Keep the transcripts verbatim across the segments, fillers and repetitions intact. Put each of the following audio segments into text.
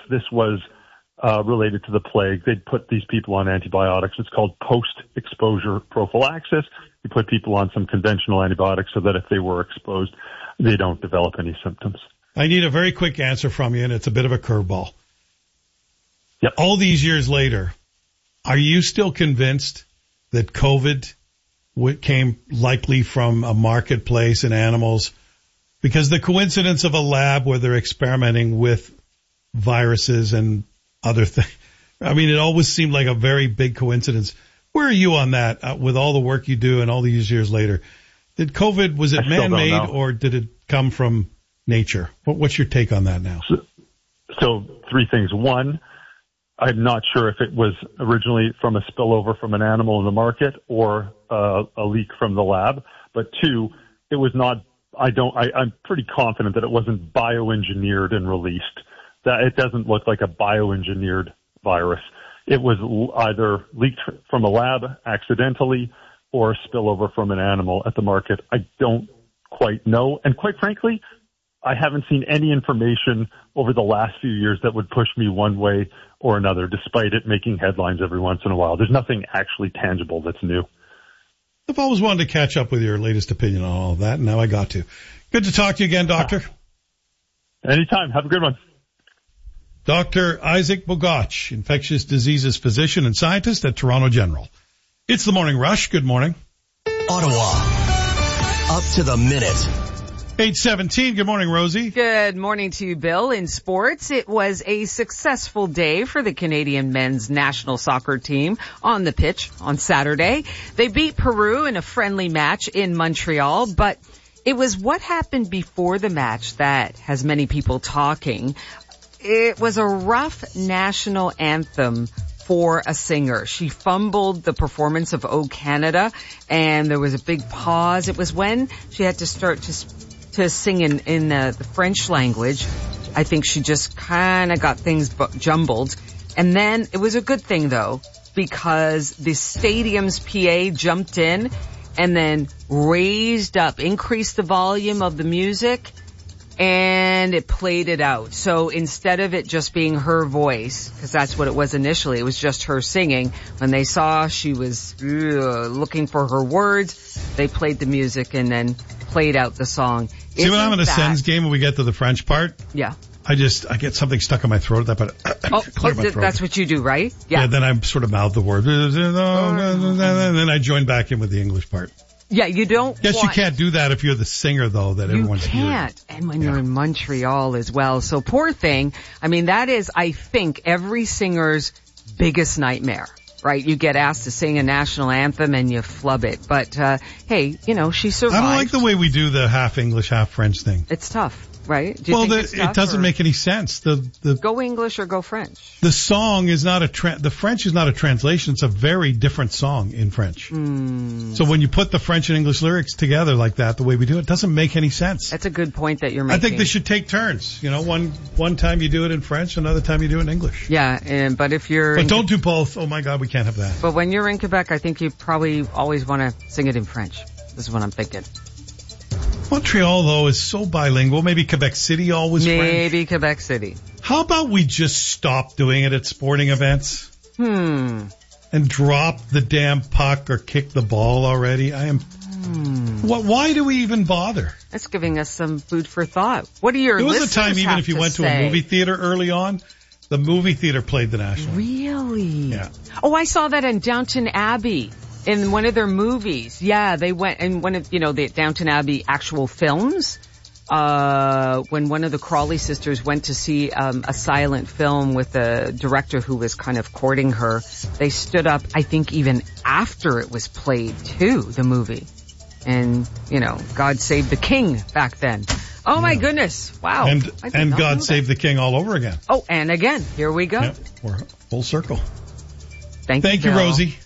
this was uh, related to the plague, they'd put these people on antibiotics. It's called post-exposure prophylaxis. You put people on some conventional antibiotics so that if they were exposed, they don't develop any symptoms. I need a very quick answer from you, and it's a bit of a curveball. Yep. All these years later, are you still convinced that COVID came likely from a marketplace in animals? Because the coincidence of a lab where they're experimenting with viruses and other things, I mean, it always seemed like a very big coincidence. Where are you on that uh, with all the work you do and all these years later? Did COVID, was it man-made or did it come from nature? What, what's your take on that now? So, so three things. One, I'm not sure if it was originally from a spillover from an animal in the market or uh, a leak from the lab. But two, it was not, I don't, I, I'm pretty confident that it wasn't bioengineered and released. That it doesn't look like a bioengineered virus. It was either leaked from a lab accidentally or a spillover from an animal at the market. I don't quite know. And quite frankly, I haven't seen any information over the last few years that would push me one way or another, despite it making headlines every once in a while. There's nothing actually tangible that's new. I've always wanted to catch up with your latest opinion on all of that, and now I got to. Good to talk to you again, Doctor. Anytime. Have a good one. Doctor Isaac Bogoch, infectious diseases physician and scientist at Toronto General. It's the Morning Rush. Good morning. Ottawa. Up to the minute. eight seventeen. Good morning, Rosie. Good morning to you, Bill. In sports, it was a successful day for the Canadian men's national soccer team on the pitch on Saturday. They beat Peru in a friendly match in Montreal, but it was what happened before the match that has many people talking. It was a rough national anthem for a singer. She fumbled the performance of O Canada, and there was a big pause. It was when she had to start to to sing in, in uh, the French language. I think she just kind of got things bu- jumbled. And then it was a good thing, though, because the stadium's P A jumped in and then raised up, increased the volume of the music, and it played it out. So instead of it just being her voice, because that's what it was initially, it was just her singing. When they saw she was uh, looking for her words, they played the music and then played out the song. See, Isn't when I'm in a that, Sens game and we get to the French part? Yeah. I just, I get something stuck in my throat at that, but I oh, clear oh, my throat. That's what you do, right? Yeah. Yeah, then I sort of mouth the word. And then I join back in with the English part. Yeah, you don't Yes, want, you can't do that if you're the singer, though, that everyone's hearing. You can't. And when yeah. you're in Montreal as well. So poor thing. I mean, that is, I think, every singer's biggest nightmare, right? You get asked to sing a national anthem and you flub it. But, uh, hey, you know, she survived. I don't like the way we do the half English, half French thing. It's tough. Right? Do you well, think the, it's tough, it doesn't or? make any sense. The the go English or go French. The song is not a tra- the French is not a translation. It's a very different song in French. Mm. So when you put the French and English lyrics together like that, the way we do it, it doesn't make any sense. That's a good point that you're making. I think they should take turns. You know, one one time you do it in French, another time you do it in English. Yeah, and but if you're but in, don't do both. Oh my God, we can't have that. But when you're in Quebec, I think you probably always want to sing it in French. This is what I'm thinking. Montreal, though, is so bilingual. Maybe Quebec City always Maybe French. Maybe Quebec City. How about we just stop doing it at sporting events? Hmm. And drop the damn puck or kick the ball already? I am... Hmm. What, why do we even bother? That's giving us some food for thought. What are your listeners There was a time, even if you went say? to a movie theater early on, the movie theater played the national. Really? Yeah. Oh, I saw that in Downton Abbey. In one of their movies. Yeah, they went in one of, you know, the Downton Abbey actual films. Uh, when one of the Crawley sisters went to see, um, a silent film with a director who was kind of courting her, they stood up, I think even after it was played too, the movie. And, you know, God Save the King back then. Oh my yeah. goodness. Wow. And, and God Save the King all over again. Oh, and again. Here we go. Yep, we're full circle. Thank, Thank you, you, Rosie.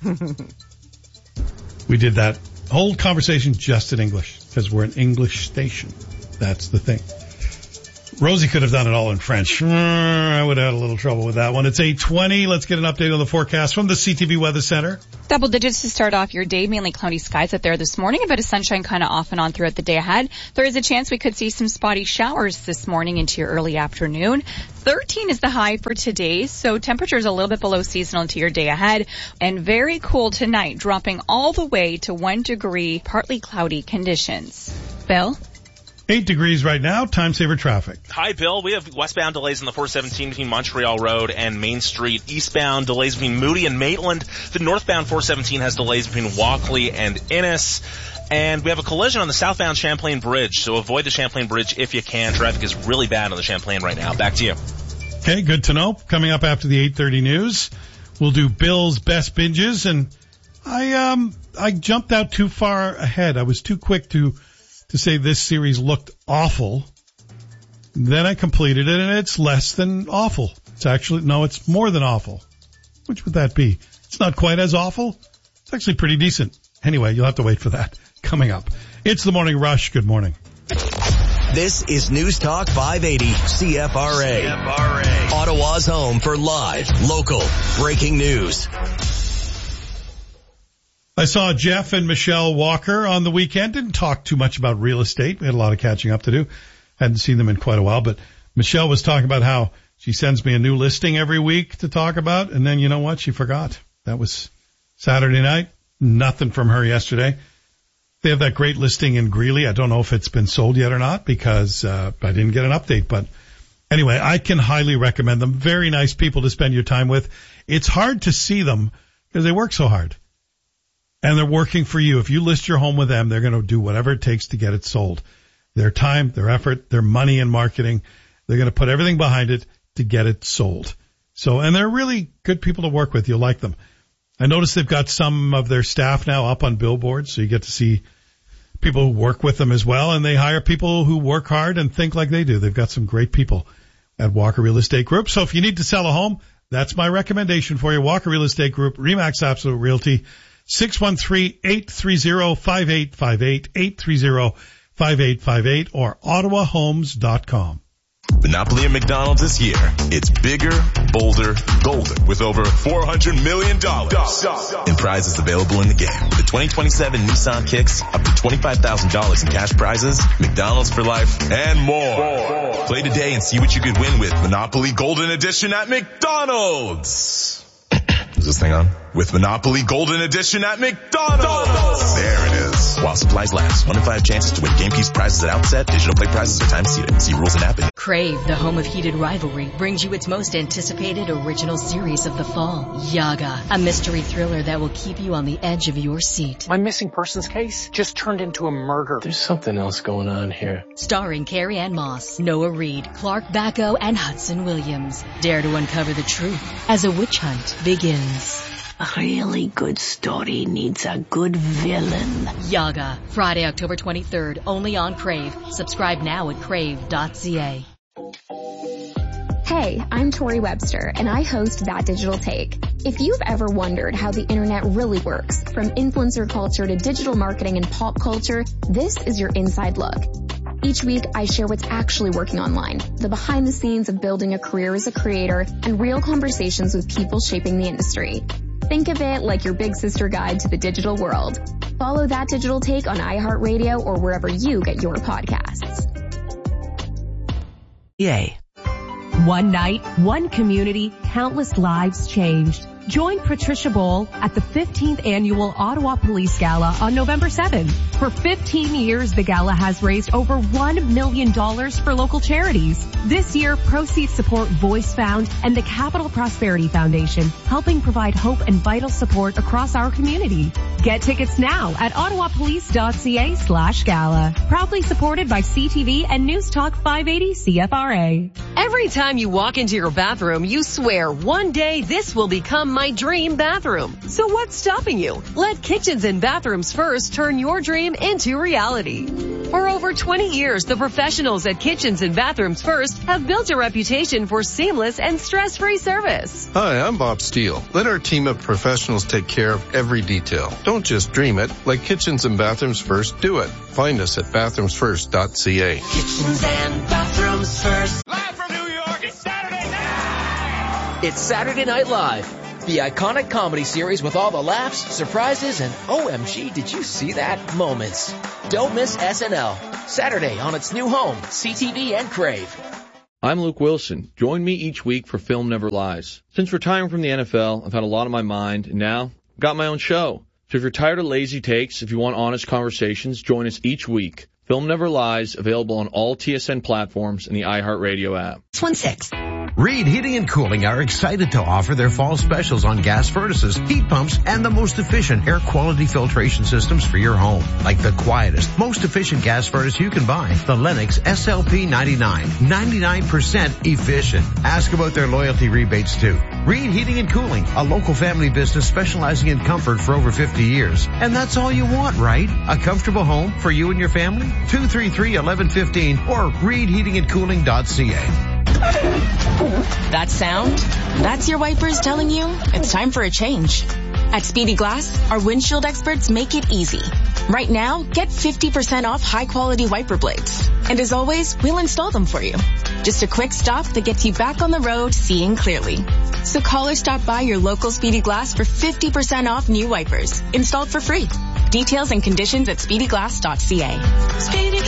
We did that whole conversation just in English because we're an English station. That's the thing. Rosie could have done it all in French. I would have had a little trouble with that one. It's eight twenty. Let's get an update on the forecast from the C T V Weather Center. Double digits to start off your day, mainly cloudy skies out there this morning, a bit of sunshine kind of off and on throughout the day ahead. There is a chance we could see some spotty showers this morning into your early afternoon. thirteen is the high for today, so temperatures a little bit below seasonal into your day ahead, and very cool tonight, dropping all the way to one degree, partly cloudy conditions. Bill? Eight degrees right now. Time saver traffic. Hi, Bill. We have westbound delays on the four seventeen between Montreal Road and Main Street. Eastbound delays between Moody and Maitland. The northbound four seventeen has delays between Walkley and Innis. And we have a collision on the southbound Champlain Bridge, so avoid the Champlain Bridge if you can. Traffic is really bad on the Champlain right now. Back to you. Okay, good to know. Coming up after the eight thirty news, we'll do Bill's best binges, and I um I jumped out too far ahead. I was too quick to to say this series looked awful. Then I completed it, and it's less than awful. It's actually, no, it's more than awful. Which would that be? It's not quite as awful. It's actually pretty decent. Anyway, you'll have to wait for that. Coming up. It's the Morning Rush. Good morning. This is News Talk five eighty C F R A. C F R A. Ottawa's home for live, local, breaking news. I saw Jeff and Michelle Walker on the weekend. Didn't talk too much about real estate. We had a lot of catching up to do. Hadn't seen them in quite a while, but Michelle was talking about how she sends me a new listing every week to talk about, and then you know what? She forgot. That was Saturday night. Nothing from her yesterday. They have that great listing in Greeley. I don't know if it's been sold yet or not because uh, I didn't get an update, but anyway, I can highly recommend them. Very nice people to spend your time with. It's hard to see them because they work so hard. And they're working for you. If you list your home with them, they're going to do whatever it takes to get it sold. Their time, their effort, their money in marketing, they're going to put everything behind it to get it sold. So, and they're really good people to work with. You'll like them. I noticed they've got some of their staff now up on billboards, so you get to see people who work with them as well. And they hire people who work hard and think like they do. They've got some great people at Walker Real Estate Group. So if you need to sell a home, that's my recommendation for you. Walker Real Estate Group, Remax Absolute Realty. six one three, eight three zero, five eight five eight, eight three zero, five eight five eight, or ottawa homes dot com. Monopoly at McDonald's is here. It's bigger, bolder, golden with over four hundred million dollars in prizes available in the game. The twenty twenty-seven Nissan Kicks, up to twenty-five thousand dollars in cash prizes, McDonald's for life, and more. Play today and see what you could win with Monopoly Golden Edition at McDonald's. Is this thing on? With Monopoly Golden Edition at McDonald's. There it is. While supplies last. One in five chances to win game piece prizes at outset. Digital play prizes are time seated. See rules and app. Crave, the home of heated rivalry, brings you its most anticipated original series of the fall, Yaga, a mystery thriller that will keep you on the edge of your seat. My missing persons case just turned into a murder. There's something else going on here. Starring Carrie Ann Moss, Noah Reid, Clark Bacco, and Hudson Williams. Dare to uncover the truth as a witch hunt begins. A really good story needs a good villain. Yaga, Friday, October twenty-third, only on Crave. Subscribe now at crave dot c a. Hey, I'm Tori Webster, and I host That Digital Take. If you've ever wondered how the internet really works, from influencer culture to digital marketing and pop culture, this is your inside look. Each week, I share what's actually working online, the behind the scenes of building a career as a creator, and real conversations with people shaping the industry. Think of it like your big sister guide to the digital world. Follow That Digital Take on iHeartRadio or wherever you get your podcasts. Yay. One night, one community, countless lives changed. Join Patricia Bowl at the fifteenth Annual Ottawa Police Gala on November seventh. For fifteen years, the gala has raised over one million dollars for local charities. This year, proceeds support Voice Found and the Capital Prosperity Foundation, helping provide hope and vital support across our community. Get tickets now at ottawapolice.ca slash gala. Proudly supported by C T V and News Talk five eighty C F R A. Every time you walk into your bathroom, you swear one day this will become my dream bathroom. So what's stopping you? Let Kitchens and Bathrooms First turn your dream into reality. For over twenty years, the professionals at Kitchens and Bathrooms First have built a reputation for seamless and stress-free service. Hi, I'm Bob Steele. Let our team of professionals take care of every detail. Don't just dream it. Let Kitchens and Bathrooms First do it. Find us at bathrooms first dot c a. Kitchens and Bathrooms First. Live from New York, it's Saturday night. It's Saturday Night Live, the iconic comedy series with all the laughs, surprises, and O M G, did you see that moments. Don't miss S N L, Saturday on its new home, C T V and Crave. I'm Luke Wilson. Join me each week for Film Never Lies. Since retiring from the N F L, I've had a lot on my mind, and now I've got my own show. So if you're tired of lazy takes, if you want honest conversations, join us each week. Film Never Lies, available on all T S N platforms and the iHeartRadio app. One six. Reed Heating and Cooling are excited to offer their fall specials on gas furnaces, heat pumps, and the most efficient air quality filtration systems for your home. Like the quietest, most efficient gas furnace you can buy, the Lennox S L P ninety-nine. ninety-nine percent efficient. Ask about their loyalty rebates too. Reed Heating and Cooling, a local family business specializing in comfort for over fifty years. And that's all you want, right? A comfortable home for you and your family? two three three, one one one five or reed heating and cooling dot c a. That sound? That's your wipers telling you it's time for a change. At Speedy Glass, our windshield experts make it easy. Right now, get fifty percent off high-quality wiper blades. And as always, we'll install them for you. Just a quick stop that gets you back on the road seeing clearly. So call or stop by your local Speedy Glass for fifty percent off new wipers, installed for free. Details and conditions at speedy glass dot c a. Speedy